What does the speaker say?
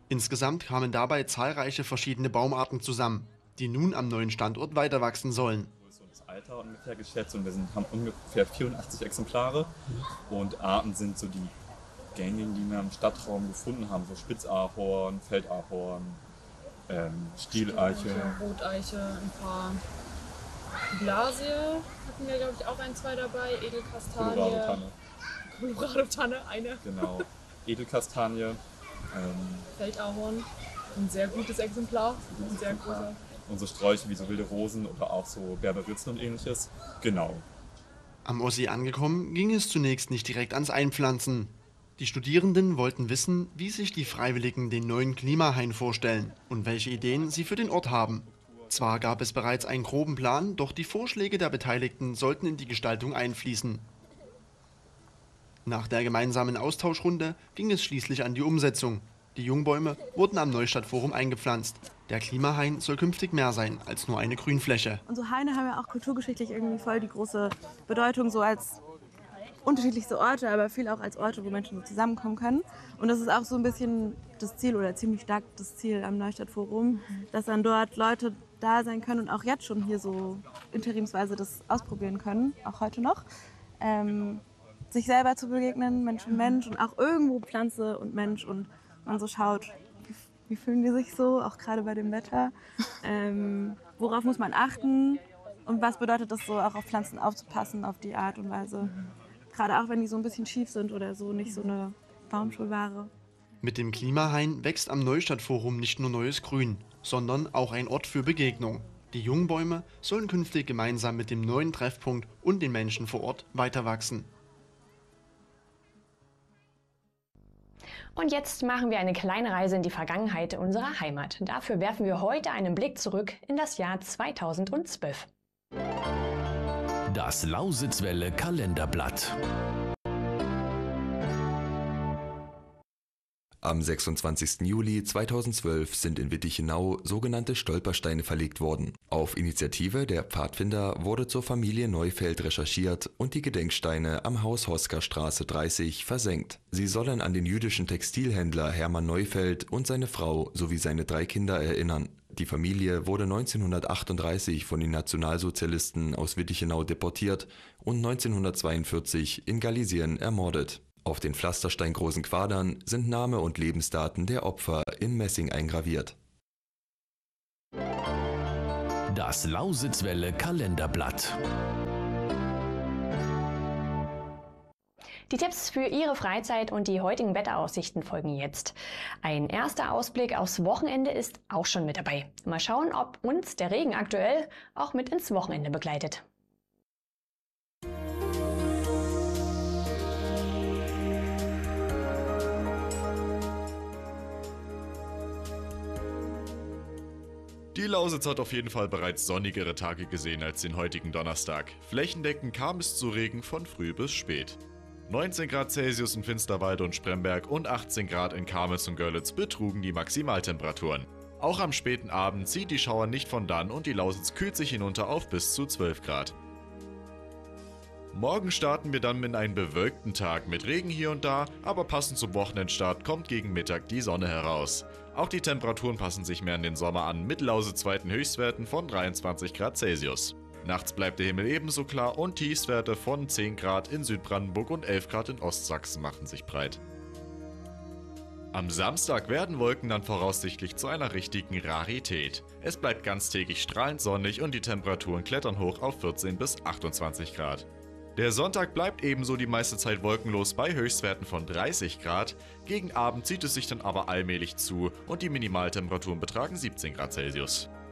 Insgesamt kamen dabei zahlreiche verschiedene Baumarten zusammen, die nun am neuen Standort weiter wachsen sollen. Größe und das Alter ungefähr geschätzt und haben ungefähr 84 Exemplare. Und Arten sind so die gängigen, die wir im Stadtraum gefunden haben, so Spitzahorn, Feldahorn, Stieleiche. Roteiche, ein paar Glasie hatten wir, glaube ich, auch ein, zwei dabei, Edelkastanie. Colorado-Tanne. Colorado-Tanne, eine. Genau. Edelkastanie. Feldahorn, ein sehr gutes Exemplar, ein sehr großer. Und so Sträuche wie so wilde Rosen oder auch so Berberitzen und ähnliches. Genau. Am Ossi angekommen, ging es zunächst nicht direkt ans Einpflanzen. Die Studierenden wollten wissen, wie sich die Freiwilligen den neuen Klimahain vorstellen und welche Ideen sie für den Ort haben. Zwar gab es bereits einen groben Plan, doch die Vorschläge der Beteiligten sollten in die Gestaltung einfließen. Nach der gemeinsamen Austauschrunde ging es schließlich an die Umsetzung. Die Jungbäume wurden am Neustadtforum eingepflanzt. Der Klimahain soll künftig mehr sein als nur eine Grünfläche. Unsere Haine haben ja auch kulturgeschichtlich irgendwie voll die große Bedeutung, so als unterschiedlichste Orte, aber viel auch als Orte, wo Menschen so zusammenkommen können. Und das ist auch so ein bisschen das Ziel oder ziemlich stark das Ziel am Neustadtforum, dass dann dort Leute da sein können und auch jetzt schon hier so interimsweise das ausprobieren können, auch heute noch. Sich selber zu begegnen, Mensch und Mensch und auch irgendwo Pflanze und Mensch und man so schaut, wie fühlen die sich so, auch gerade bei dem Wetter. Worauf muss man achten und was bedeutet das so, auch auf Pflanzen aufzupassen auf die Art und Weise. Gerade auch wenn die so ein bisschen schief sind oder so, nicht so eine Baumschulware. Mit dem Klimahain wächst am Neustadtforum nicht nur neues Grün, sondern auch ein Ort für Begegnung. Die Jungbäume sollen künftig gemeinsam mit dem neuen Treffpunkt und den Menschen vor Ort weiter wachsen. Und jetzt machen wir eine kleine Reise in die Vergangenheit unserer Heimat. Dafür werfen wir heute einen Blick zurück in das Jahr 2012. Das Lausitzwelle Kalenderblatt. Am 26. Juli 2012 sind in Wittichenau sogenannte Stolpersteine verlegt worden. Auf Initiative der Pfadfinder wurde zur Familie Neufeld recherchiert und die Gedenksteine am Haus Hoskerstraße 30 versenkt. Sie sollen an den jüdischen Textilhändler Hermann Neufeld und seine Frau sowie seine 3 Kinder erinnern. Die Familie wurde 1938 von den Nationalsozialisten aus Wittichenau deportiert und 1942 in Galizien ermordet. Auf den pflastersteingroßen Quadern sind Name und Lebensdaten der Opfer in Messing eingraviert. Das Lausitzwelle Kalenderblatt. Die Tipps für Ihre Freizeit und die heutigen Wetteraussichten folgen jetzt. Ein erster Ausblick aufs Wochenende ist auch schon mit dabei. Mal schauen, ob uns der Regen aktuell auch mit ins Wochenende begleitet. Die Lausitz hat auf jeden Fall bereits sonnigere Tage gesehen als den heutigen Donnerstag. Flächendeckend kam es zu Regen von früh bis spät. 19 Grad Celsius in Finsterwalde und Spremberg und 18 Grad in Kamenz und Görlitz betrugen die Maximaltemperaturen. Auch am späten Abend zieht die Schauer nicht von dann und die Lausitz kühlt sich hinunter auf bis zu 12 Grad. Morgen starten wir dann mit einem bewölkten Tag mit Regen hier und da, aber passend zum Wochenendstart kommt gegen Mittag die Sonne heraus. Auch die Temperaturen passen sich mehr an den Sommer an, mit lausitzweiten Höchstwerten von 23 Grad Celsius. Nachts bleibt der Himmel ebenso klar und Tiefstwerte von 10 Grad in Südbrandenburg und 11 Grad in Ostsachsen machen sich breit. Am Samstag werden Wolken dann voraussichtlich zu einer richtigen Rarität. Es bleibt ganztägig strahlend sonnig und die Temperaturen klettern hoch auf 14 bis 28 Grad. Der Sonntag bleibt ebenso die meiste Zeit wolkenlos bei Höchstwerten von 30 Grad. Gegen Abend zieht es sich dann aber allmählich zu und die Minimaltemperaturen betragen 17 Grad Celsius.